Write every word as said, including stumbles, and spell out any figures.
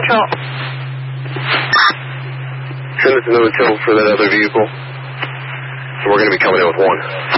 tow. Send us another tow for that other vehicle. So we're going to be coming in with one.